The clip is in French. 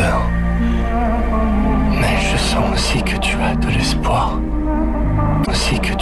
peur. Mais je sens aussi que tu as de l'espoir. Aussi que